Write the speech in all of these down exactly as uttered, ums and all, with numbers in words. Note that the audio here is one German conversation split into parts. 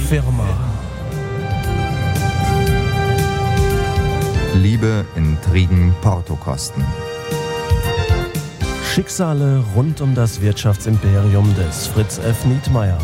Firma. Liebe, Intrigen, Portokosten. Schicksale rund um das Wirtschaftsimperium des Fritz F. Nietmeyer.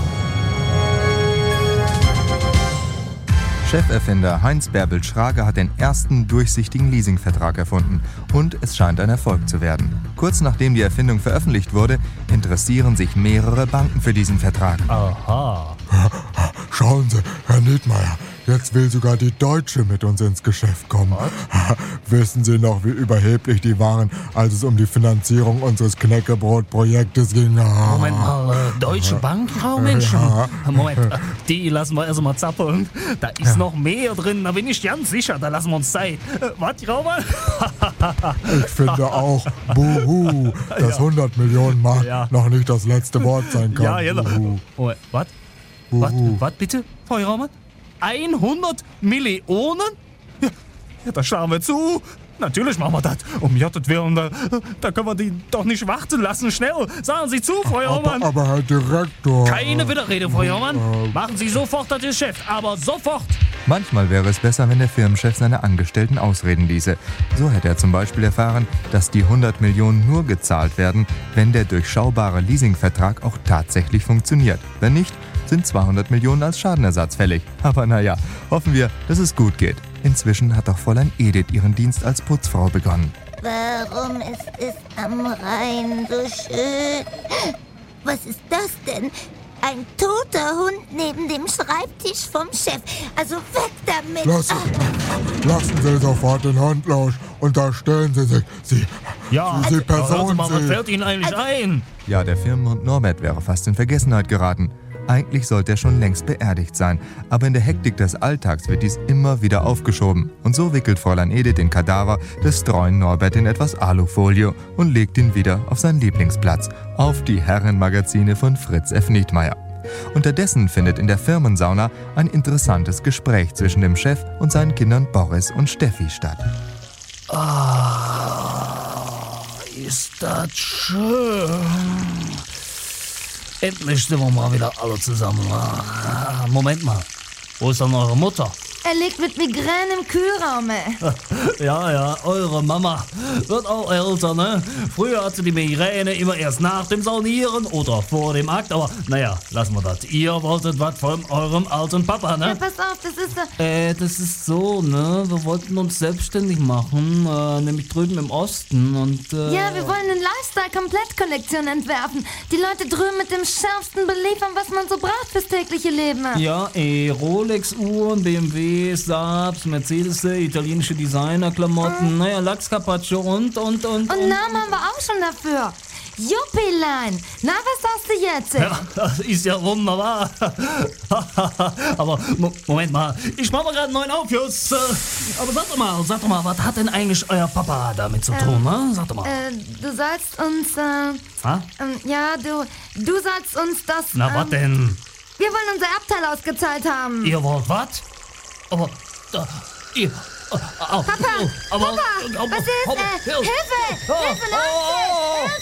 Cheferfinder Heinz Bärbel Schrager hat den ersten durchsichtigen Leasingvertrag erfunden und es scheint ein Erfolg zu werden. Kurz nachdem die Erfindung veröffentlicht wurde, interessieren sich mehrere Banken für diesen Vertrag. Aha. Schauen Sie, Herr Nietmeyer, jetzt will sogar die Deutsche mit uns ins Geschäft kommen. Wissen Sie noch, wie überheblich die waren, als es um die Finanzierung unseres Knäckebrot-Projektes ging? Moment mal, äh, Deutsche Bank, Frau Menschen? Ja. Moment, äh, die lassen wir erst mal zappeln. Da ist noch mehr drin, da bin ich ganz sicher, da lassen wir uns Zeit. Äh, was, Raumann? Ich finde auch, buhu, dass hundert Millionen Mark Ja. noch nicht das letzte Wort sein kann. Ja, genau. Buhu. Oh, was? Was, Buhu. was bitte, Frau Raumann? hundert Millionen? Ja, ja, da schlagen wir zu. Natürlich machen wir das. Um Gottes Willen, da, da können wir die doch nicht warten lassen. Schnell, sagen Sie zu, Frau Aber, Raumann. aber Herr Direktor... Keine Widerrede, Frau Raumann. Machen Sie sofort das Geschäft, aber sofort. Manchmal wäre es besser, wenn der Firmenchef seine Angestellten ausreden ließe. So hätte er zum Beispiel erfahren, dass die hundert Millionen nur gezahlt werden, wenn der durchschaubare Leasingvertrag auch tatsächlich funktioniert. Wenn nicht, sind zweihundert Millionen als Schadenersatz fällig. Aber naja, hoffen wir, dass es gut geht. Inzwischen hat auch Fräulein Edith ihren Dienst als Putzfrau begonnen. Warum ist es am Rhein so schön? Was ist das denn? Ein toter Hund neben dem Schreibtisch vom Chef. Also weg damit! Lassen, lassen Sie sofort den Hund los. Unterstellen Sie sich. Sie, Ja, Sie, Sie ja, hören Sie Person, mal, was Sie. fällt Ihnen eigentlich ein? Ja, der Firmenhund Norbert wäre fast in Vergessenheit geraten. Eigentlich sollte er schon längst beerdigt sein, aber in der Hektik des Alltags wird dies immer wieder aufgeschoben. Und so wickelt Fräulein Edith den Kadaver des treuen Norbert in etwas Alufolie und legt ihn wieder auf seinen Lieblingsplatz, auf die Herrenmagazine von Fritz F. Nietmeyer. Unterdessen findet in der Firmensauna ein interessantes Gespräch zwischen dem Chef und seinen Kindern Boris und Steffi statt. Ah, ist das schön. Endlich sind wir mal wieder alle zusammen. Ah, Moment mal, wo ist denn eure Mutter? Er liegt mit Migräne im Kühlraum. Ja, ja, eure Mama wird auch älter, ne? Früher hatte die Migräne immer erst nach dem Saunieren oder vor dem Akt, aber naja, lassen wir das. Ihr wolltet was von eurem alten Papa, Ja, ne? pass auf, das ist... so- Äh, das ist so, ne? Wir wollten uns selbstständig machen, äh, nämlich drüben im Osten und, äh... Ja, wir wollen eine Lifestyle-Komplettkollektion entwerfen. Die Leute drüben mit dem Schärfsten beliefern, was man so braucht fürs tägliche Leben. Ja, eh, Rolex-Uhren, B M W, Saabs, Mercedes, italienische Designer-Klamotten, naja, Lachs-Carpaccio und, und, und... Und Namen haben wir auch schon dafür. Juppilein. Na, was sagst du jetzt? Ja, das ist ja wunderbar. Aber Mo- Moment mal, ich mache mal gerade einen neuen Aufguss. Äh, Aber sag doch mal, sag doch mal, was hat denn eigentlich euer Papa damit zu tun, ne? Sag doch mal. Äh, du sollst uns, äh, Ha? ähm, ja, du, du sollst uns das, Na, ähm, was denn? wir wollen unser Erbteil ausgezahlt haben. Ihr wollt was? Aber, da, ihr... Papa, Papa, aber, Papa, aber, was ist, aber, äh, Hilfe, Oh, Hilfe, oh, Leute, oh, Hilfe!